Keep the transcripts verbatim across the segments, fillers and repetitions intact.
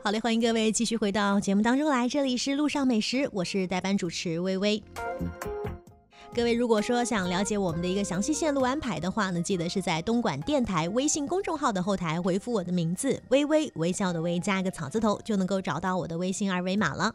好嘞，欢迎各位继续回到节目当中来，这里是路上美食，我是代班主持微微。各位如果说想了解我们的一个详细线路安排的话呢，记得是在东莞电台微信公众号的后台回复我的名字微微，微笑的微加一个草字头，就能够找到我的微信二维码了。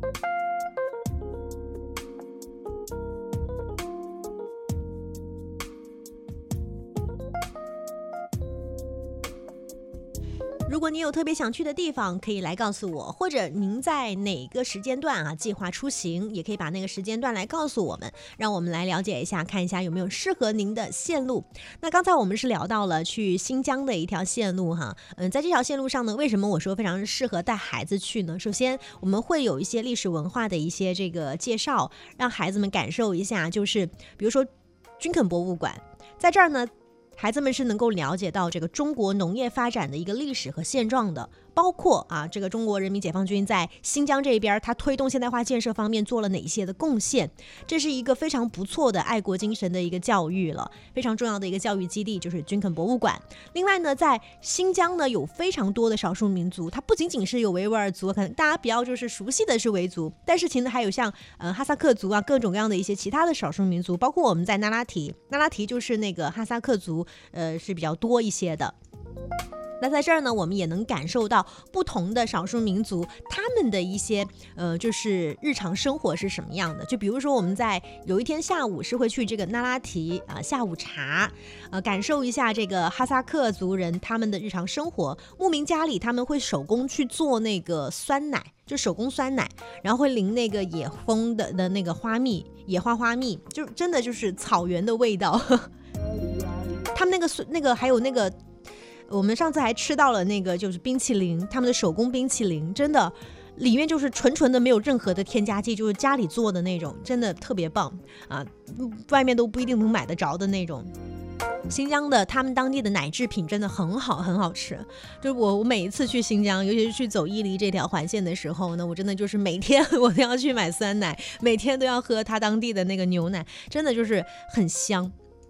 如果你有特别想去的地方，可以来告诉我，或者您在哪个时间段啊计划出行，也可以把那个时间段来告诉我们，让我们来了解一下，看一下有没有适合您的线路。那刚才我们是聊到了去新疆的一条线路哈，嗯，在这条线路上呢，为什么我说非常适合带孩子去呢？首先我们会有一些历史文化的一些这个介绍，让孩子们感受一下，就是比如说军垦博物馆，在这儿呢孩子们是能够了解到这个中国农业发展的一个历史和现状的，包括啊这个中国人民解放军在新疆这边，它推动现代化建设方面做了哪些的贡献，这是一个非常不错的爱国精神的一个教育了，非常重要的一个教育基地就是军垦博物馆。另外呢，在新疆呢有非常多的少数民族，它不仅仅是有维吾尔族，可能大家比较就是熟悉的是维族，但是其实还有像呃哈萨克族啊，各种各样的一些其他的少数民族，包括我们在那拉提，那拉提就是那个哈萨克族呃是比较多一些的。那在这儿呢，我们也能感受到不同的少数民族他们的一些呃，就是日常生活是什么样的。就比如说我们在有一天下午是会去这个那拉提啊、呃、下午茶，呃，感受一下这个哈萨克族人他们的日常生活。牧民家里他们会手工去做那个酸奶，就手工酸奶，然后会淋那个野蜂的的那个花蜜，野花花蜜，就真的就是草原的味道。他们那个那个还有那个。我们上次还吃到了那个就是冰淇淋，他们的手工冰淇淋真的里面就是纯纯的没有任何的添加剂，就是家里做的那种，真的特别棒啊，外面都不一定能买得着的那种。新疆的他们当地的奶制品真的很好很好吃，就是我我每一次去新疆，尤其是去走伊犁这条环线的时候呢，我真的就是每天我都要去买酸奶，每天都要喝他当地的那个牛奶，真的就是很香。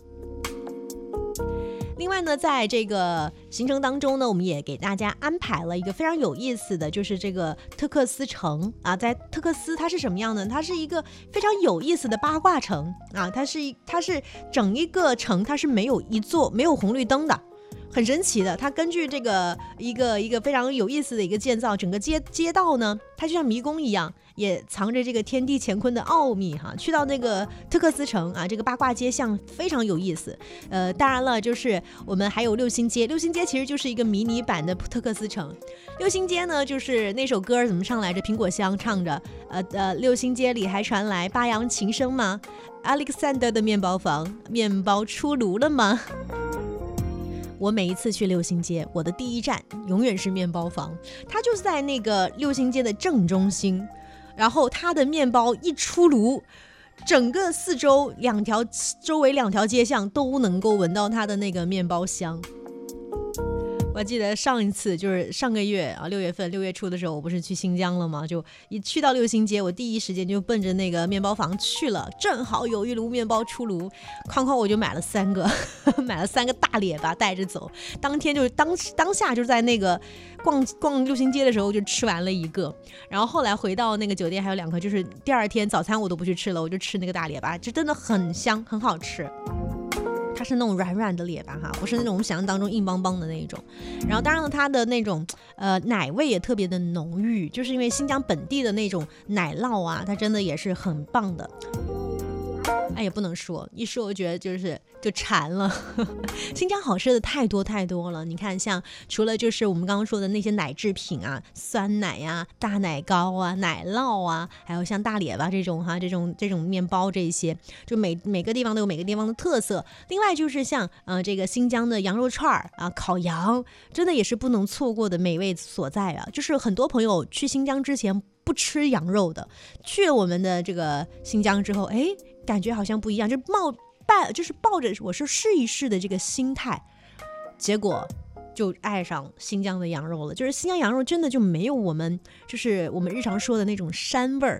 另外呢，在这个行程当中呢，我们也给大家安排了一个非常有意思的，就是这个特克斯城啊。在特克斯它是什么样呢？它是一个非常有意思的八卦城啊，它是它是整一个城，它是没有一座没有红绿灯的。很神奇的，它根据这个一个一个非常有意思的一个建造，整个街街道呢，它就像迷宫一样，也藏着这个天地乾坤的奥秘哈。去到那个特克斯城啊，这个八卦街巷非常有意思。呃，当然了，就是我们还有六星街，六星街其实就是一个迷你版的特克斯城。六星街呢，就是那首歌怎么唱来着？苹果香唱着，呃呃，六星街里还传来八扬琴声吗 ？Alexander 的面包房，面包出炉了吗？我每一次去六星街，我的第一站永远是面包房，它就是在那个六星街的正中心，然后它的面包一出炉，整个四周两条周围两条街巷都能够闻到它的那个面包香。我记得上一次就是上个月啊，六月份六月初的时候，我不是去新疆了吗？就一去到六星街，我第一时间就奔着那个面包房去了，正好有一炉面包出炉，哐哐我就买了三个，买了三个大列巴带着走。当天就是当当下就在那个逛逛六星街的时候就吃完了一个，然后后来回到那个酒店还有两个，就是第二天早餐我都不去吃了，我就吃那个大列巴，这真的很香，很好吃。它是那种软软的列巴哈，不是那种我们想象当中硬邦邦的那一种。然后当然了，它的那种呃奶味也特别的浓郁，就是因为新疆本地的那种奶酪啊，它真的也是很棒的。哎，也不能说，一说我觉得就是就馋了。新疆好吃的太多太多了，你看，像除了就是我们刚刚说的那些奶制品啊，酸奶啊、大奶糕啊、奶酪啊，还有像大列巴这种哈，这种这种面包这些，就每每个地方都有每个地方的特色。另外就是像呃这个新疆的羊肉串啊，烤羊，真的也是不能错过的美味所在啊。就是很多朋友去新疆之前不吃羊肉的，去了我们的这个新疆之后，哎。感觉好像不一样，就冒抱就是抱着我是试一试的这个心态，结果就爱上新疆的羊肉了。就是新疆羊肉真的就没有我们就是我们日常说的那种膻味儿，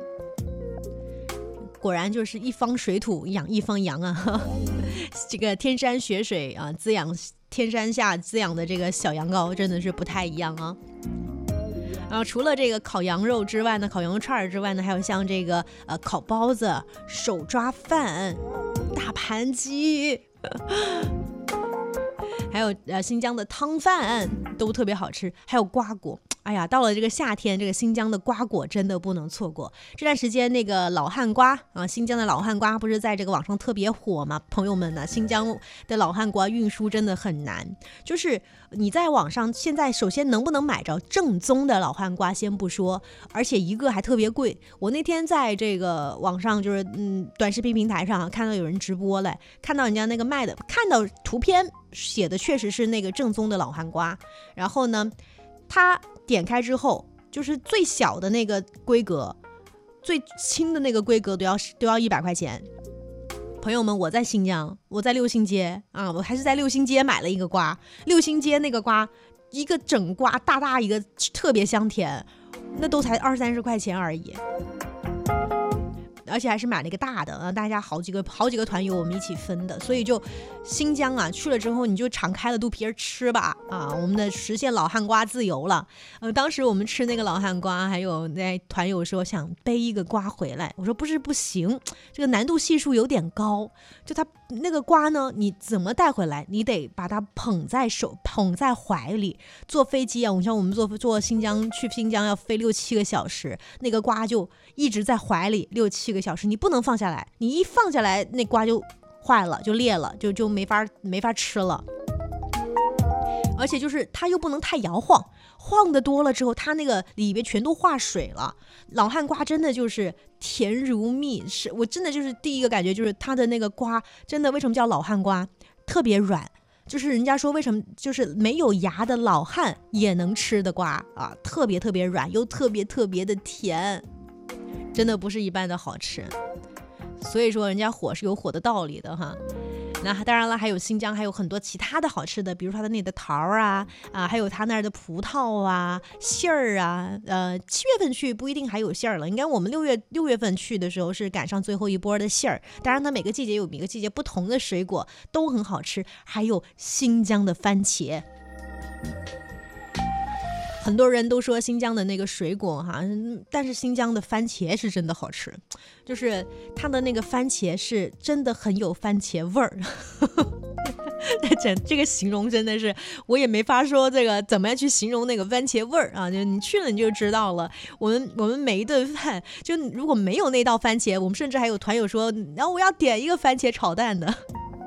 果然就是一方水土养一方羊啊，这个天山雪水啊滋养天山下滋养的这个小羊羔真的是不太一样啊。 然后除了这个烤羊肉之外呢，烤羊肉串之外呢，还有像这个呃烤包子、手抓饭、大盘鸡。还有呃新疆的汤饭都特别好吃，还有瓜果。哎呀，到了这个夏天，这个新疆的瓜果真的不能错过。这段时间那个老汉瓜啊，新疆的老汉瓜不是在这个网上特别火吗？朋友们呢，新疆的老汉瓜运输真的很难，就是你在网上现在首先能不能买着正宗的老汉瓜先不说，而且一个还特别贵。我那天在这个网上就是嗯短视频平台上看到有人直播嘞，看到人家那个卖的，看到图片写的确实是那个正宗的老汉瓜，然后呢他点开之后，就是最小的那个规格，最轻的那个规格都要都要一百块钱。朋友们，我在新疆，我在六星街啊，我还是在六星街买了一个瓜。六星街那个瓜，一个整瓜大大一个，特别香甜，那都才二三十块钱而已。而且还是买了一个大的啊，大家好几个好几个团友我们一起分的，所以就新疆啊去了之后，你就敞开了肚皮吃吧啊，我们的实现老汉瓜自由了。呃，当时我们吃那个老汉瓜，还有那团友说想背一个瓜回来，我说不是不行，这个难度系数有点高，就它那个瓜呢，你怎么带回来？你得把它捧在手捧在怀里。坐飞机啊，我像我们坐坐新疆去新疆要飞六七个小时，那个瓜就一直在怀里六七个小时，你不能放下来，你一放下来那瓜就坏了，就裂了，就就没法没法吃了。而且就是它又不能太摇晃，晃的多了之后，它那个里边全都化水了。老汉瓜真的就是甜如蜜，是我真的就是第一个感觉就是它的那个瓜真的为什么叫老汉瓜，特别软。就是人家说为什么就是没有牙的老汉也能吃的瓜啊，特别特别软又特别特别的甜，真的不是一般的好吃。所以说人家火是有火的道理的哈。那当然了，还有新疆还有很多其他的好吃的，比如说它的那的桃啊啊，还有它那儿的葡萄啊、杏儿啊。呃，七月份去不一定还有杏儿了，应该我们六月六月份去的时候是赶上最后一波的杏儿。当然，它每个季节有每个季节不同的水果都很好吃，还有新疆的番茄。很多人都说新疆的那个水果哈，但是新疆的番茄是真的好吃，就是它的那个番茄是真的很有番茄味儿。这这个形容真的是我也没法说这个怎么样去形容那个番茄味儿啊，就你去了你就知道了。我们我们每一顿饭就如果没有那道番茄，我们甚至还有团友说，然后我要点一个番茄炒蛋的。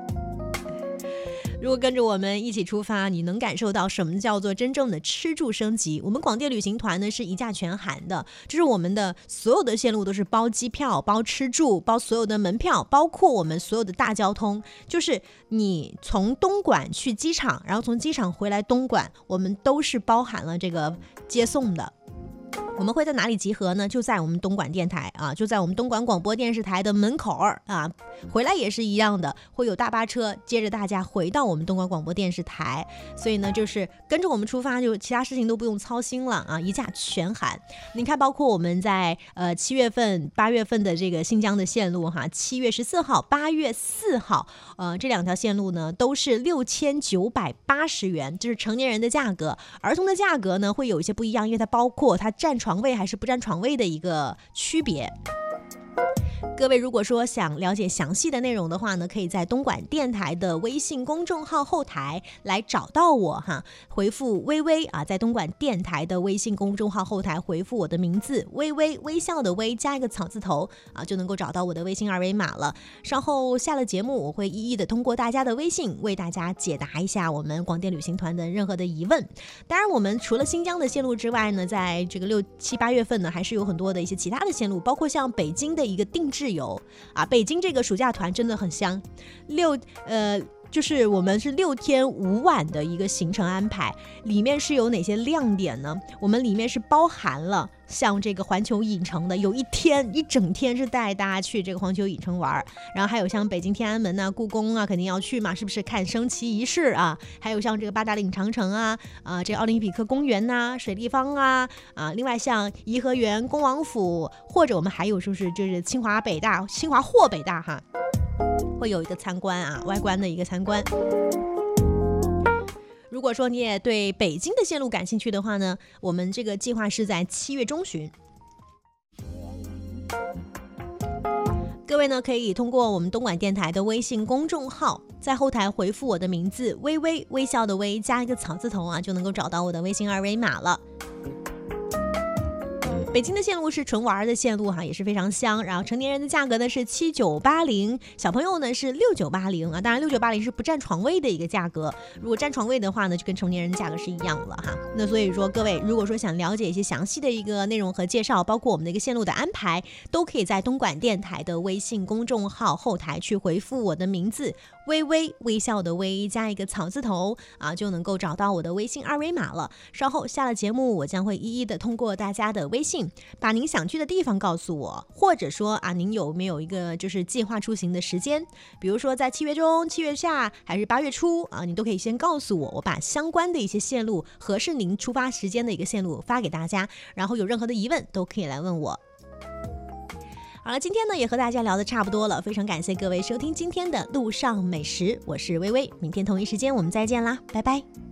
如果跟着我们一起出发，你能感受到什么叫做真正的吃住升级。我们广电旅行团呢是一价全含的，就是我们的所有的线路都是包机票、包吃住、包所有的门票，包括我们所有的大交通，就是你从东莞去机场，然后从机场回来东莞，我们都是包含了这个接送的。我们会在哪里集合呢？就在我们东莞电台啊，就在我们东莞广播电视台的门口啊。回来也是一样的，会有大巴车接着大家回到我们东莞广播电视台。所以呢，就是跟着我们出发，就其他事情都不用操心了啊，一价全含。你看，包括我们在呃七月份、八月份的这个新疆的线路哈，七月十四号、八月四号，呃，这两条线路呢都是六千九百八十元，这是成年人的价格。儿童的价格呢会有一些不一样，因为它包括它占床位还是不占床位的一个区别。各位如果说想了解详细的内容的话呢，可以在东莞电台的微信公众号后台来找到我哈，回复微微啊，在东莞电台的微信公众号后台回复我的名字微微，微笑的微加一个草字头啊，就能够找到我的微信二维码了。稍后下了节目，我会一一的通过大家的微信为大家解答一下我们广电旅行团的任何的疑问。当然，我们除了新疆的线路之外呢，在这个六七八月份呢，还是有很多的一些其他的线路，包括像北京的一个定制游啊，北京这个暑假团真的很香，六呃。就是我们是六天五晚的一个行程安排，里面是有哪些亮点呢？我们里面是包含了像这个环球影城的，有一天一整天是带大家去这个环球影城玩，然后还有像北京天安门啊、故宫啊，肯定要去嘛，是不是看升旗仪式啊？还有像这个八达岭长城啊、啊这个奥林匹克公园呐、啊、水立方啊啊，另外像颐和园、恭王府，或者我们还有就是就是清华北大、清华或北大哈。会有一个参观啊，外观的一个参观。如如果说你也对北京的线路感兴趣的话呢，我们这个计划是在七月中旬。各位呢，可以通过我们东莞电台的微信公众号，在后台回复我的名字微微，微笑的微加一个草字头啊，就能够找到我的微信二维码了。北京的线路是纯玩的线路哈，也是非常香。然后成年人的价格呢是七九八零，小朋友呢是六九八零啊。当然六九八零是不占床位的一个价格，如果占床位的话呢，就跟成年人价格是一样了哈。那所以说各位，如果说想了解一些详细的一个内容和介绍，包括我们的一个线路的安排，都可以在东莞电台的微信公众号后台去回复我的名字微微，微笑的微加一个草字头啊，就能够找到我的微信二维码了。稍后下了节目，我将会一一的通过大家的微信，把您想去的地方告诉我，或者说啊，您有没有一个就是计划出行的时间，比如说在七月中、七月下还是八月初啊，你都可以先告诉我，我把相关的一些线路合适您出发时间的一个线路发给大家，然后有任何的疑问都可以来问我。好了，今天呢也和大家聊得差不多了，非常感谢各位收听今天的路上美食，我是微微，明天同一时间我们再见啦，拜拜。